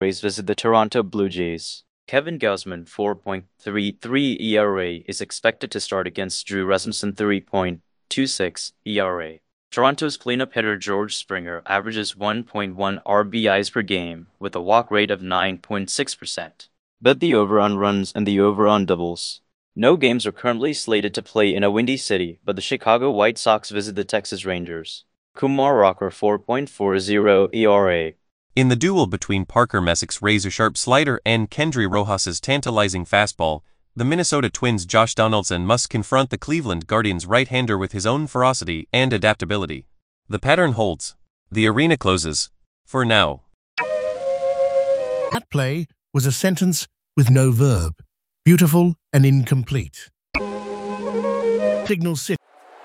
Rays visit the Toronto Blue Jays. Kevin Gausman, 4.33 ERA, is expected to start against Drew Rasmussen, 3.26 ERA. Toronto's cleanup hitter George Springer averages 1.1 RBIs per game with a walk rate of 9.6%. Bet the over on runs and the over on doubles. No games are currently slated to play in a windy city, but the Chicago White Sox visit the Texas Rangers. Kumar Rocker, 4.40 ERA. In the duel between Parker Messick's razor-sharp slider and Kendry Rojas's tantalizing fastball, the Minnesota Twins' Josh Donaldson must confront the Cleveland Guardians' right-hander with his own ferocity and adaptability. The pattern holds. The arena closes. For now. That play was a sentence with no verb. Beautiful and incomplete. Signal City.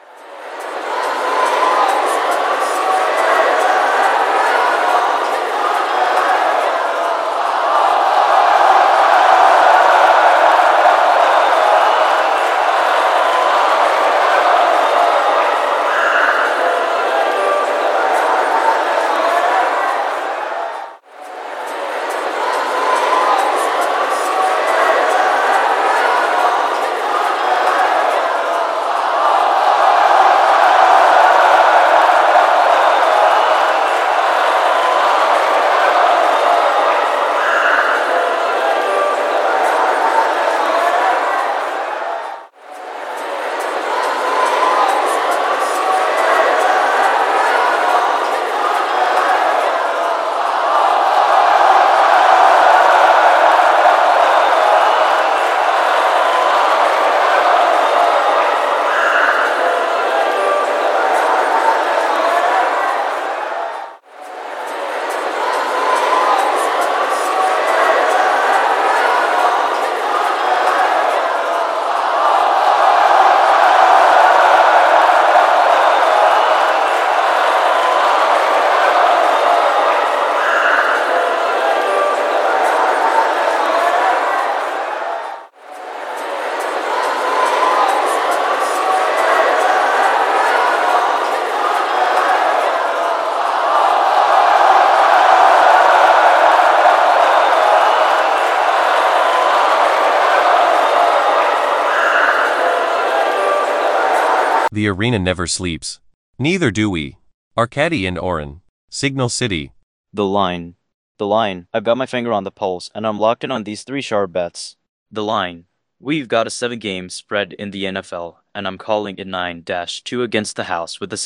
The arena never sleeps. Neither do we. Arcady and Oren. Signal City. The line. The line. I've got my finger on the pulse, and I'm locked in on these three sharp bets. The line. We've got a 7-game spread in the NFL, and I'm calling it 9-2 against the house with a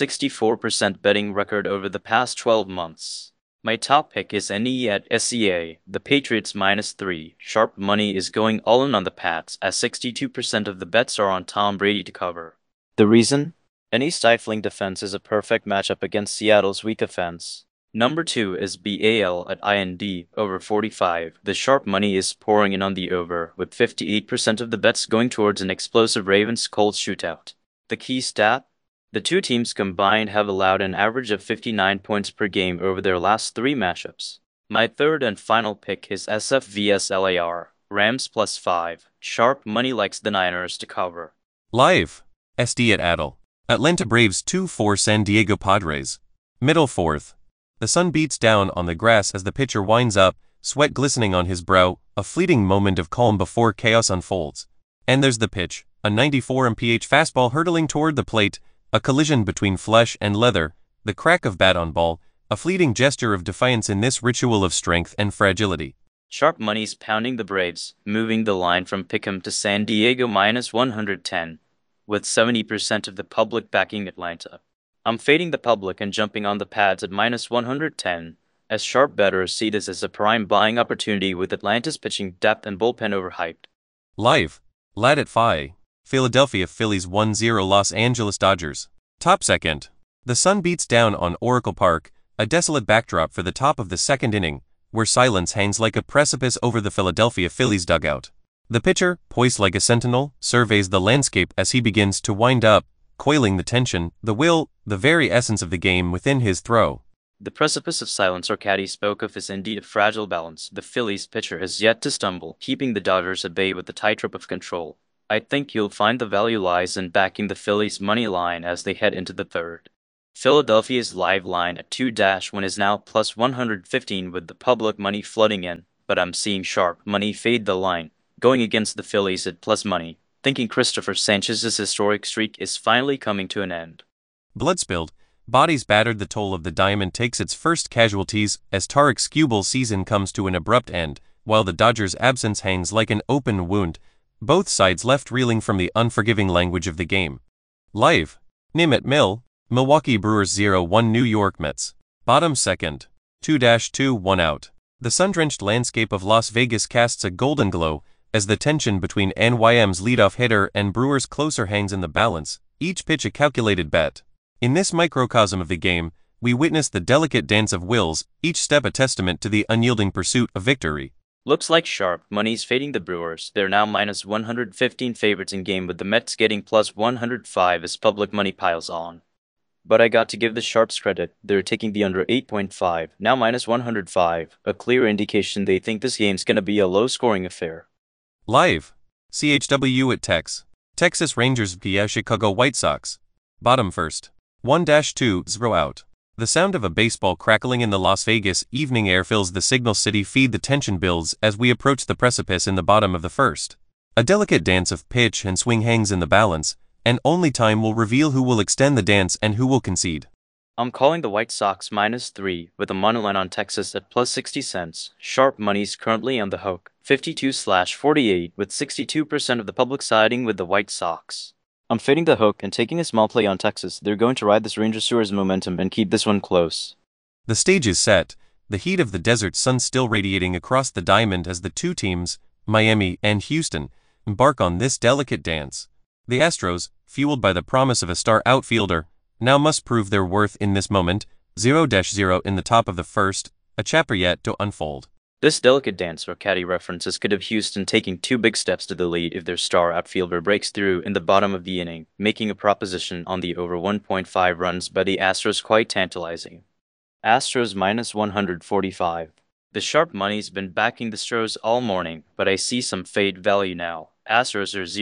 64% betting record over the past 12 months. My top pick is NE at SEA, the Patriots -3. Sharp money is going all in on the Pats, as 62% of the bets are on Tom Brady to cover. The reason? Any stifling defense is a perfect matchup against Seattle's weak offense. Number 2 is BAL at IND, over 45. The sharp money is pouring in on the over, with 58% of the bets going towards an explosive Ravens-Colts shootout. The key stat? The two teams combined have allowed an average of 59 points per game over their last 3 matchups. My third and final pick is SF vs LAR, Rams +5. Sharp money likes the Niners to cover. Live. SD at Adel. Atlanta Braves 2-4 San Diego Padres. Middle fourth. The sun beats down on the grass as the pitcher winds up, sweat glistening on his brow, a fleeting moment of calm before chaos unfolds. And there's the pitch, a 94 mph fastball hurtling toward the plate, a collision between flesh and leather, the crack of bat on ball, a fleeting gesture of defiance in this ritual of strength and fragility. Sharp money's pounding the Braves, moving the line from Pick'em to San Diego -110. With 70% of the public backing Atlanta. I'm fading the public and jumping on the pads at -110, as sharp bettors see this as a prime buying opportunity with Atlanta's pitching depth and bullpen overhyped. Live. Lad at Phi. Philadelphia Phillies 1-0 Los Angeles Dodgers. Top second. The sun beats down on Oracle Park, a desolate backdrop for the top of the second inning, where silence hangs like a precipice over the Philadelphia Phillies dugout. The pitcher, poised like a sentinel, surveys the landscape as he begins to wind up, coiling the tension, the will, the very essence of the game within his throw. The precipice of silence Arcady spoke of is indeed a fragile balance. The Phillies pitcher has yet to stumble, keeping the Dodgers at bay with the tightrope of control. I think you'll find the value lies in backing the Phillies' money line as they head into the third. Philadelphia's live line at 2-1 is now plus 115 with the public money flooding in, but I'm seeing sharp money fade the line, going against the Phillies at plus money, thinking Christopher Sanchez's historic streak is finally coming to an end. Blood spilled, bodies battered. The toll of the Diamond takes its first casualties as Tarek Skubel's season comes to an abrupt end, while the Dodgers' absence hangs like an open wound, both sides left reeling from the unforgiving language of the game. Live. Nimet Mill, Milwaukee Brewers 0-1 New York Mets. Bottom second. 2-2 1 out. The sun-drenched landscape of Las Vegas casts a golden glow as the tension between NYM's leadoff hitter and Brewers' closer hangs in the balance, each pitch a calculated bet. In this microcosm of the game, we witness the delicate dance of wills, each step a testament to the unyielding pursuit of victory. Looks like sharp money's fading the Brewers. They're now minus 115 favorites in game with the Mets getting plus 105 as public money piles on. But I got to give the Sharps credit, they're taking the under 8.5, now minus 105, a clear indication they think this game's gonna be a low-scoring affair. Live. CHW at Tex. Texas Rangers via Chicago White Sox. Bottom first. 1-2 0 out. The sound of a baseball crackling in the Las Vegas evening air fills the Signal City feed. The tension builds as we approach the precipice in the bottom of the first. A delicate dance of pitch and swing hangs in the balance, and only time will reveal who will extend the dance and who will concede. I'm calling the White Sox minus 3 with a monoline on Texas at plus 60 cents. Sharp money's currently on the hook, 52/48, with 62% of the public siding with the White Sox. I'm fading the hook and taking a small play on Texas. They're going to ride this Rangers Brewers momentum and keep this one close. The stage is set, the heat of the desert sun still radiating across the diamond as the two teams, Miami and Houston, embark on this delicate dance. The Astros, fueled by the promise of a star outfielder, now must prove their worth in this moment. 0-0 in the top of the first, a chapter yet to unfold. This delicate dance or caddy references could have Houston taking 2 big steps to the lead if their star outfielder breaks through in the bottom of the inning, making a proposition on the over 1.5 runs by the Astros quite tantalizing. Astros minus 145. The sharp money's been backing the Stros all morning, but I see some fade value now. Astros are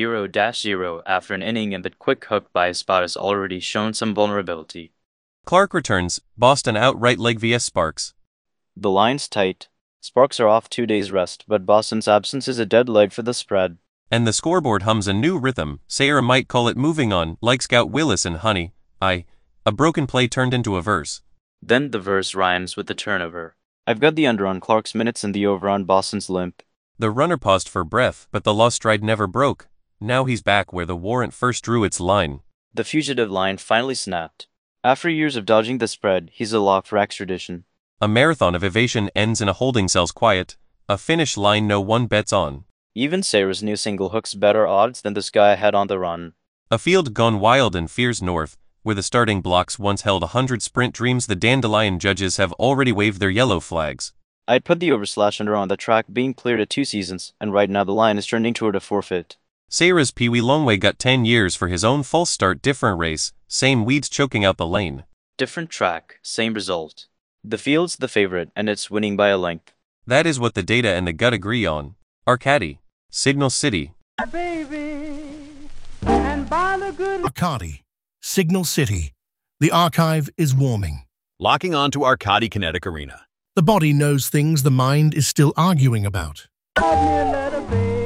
0-0 after an inning, and that quick hook by Espada has already shown some vulnerability. Clark returns, Boston outright leg vs Sparks. The line's tight. Sparks are off 2 days rest, but Boston's absence is a dead leg for the spread. And the scoreboard hums a new rhythm. Sayre might call it moving on, like Scout Willis and Honey. A broken play turned into a verse. Then the verse rhymes with the turnover. I've got the under on Clark's minutes and the over on Boston's limp. The runner paused for breath, but the lost stride never broke. Now he's back where the warrant first drew its line. The fugitive line finally snapped. After years of dodging the spread, he's a lock for extradition. A marathon of evasion ends in a holding cell's quiet, a finish line no one bets on. Even Sayre's new single hooks better odds than this guy had on the run. A field gone wild and fears north, where the starting blocks once held 100 sprint dreams. The Dandelion judges have already waved their yellow flags. I'd put the over/under on the track being cleared at 2 seasons, and right now the line is trending toward a forfeit. Sayre's Pee Wee Longway got 10 years for his own false start. Different race, same weeds choking out the lane. Different track, same result. The field's the favorite, and it's winning by a length. That is what the data and the gut agree on. Arcady, Signal City. Arcady, Signal City. The archive is warming. Locking on to Arcady Kinetic Arena. The body knows things the mind is still arguing about. Love me a letter, baby.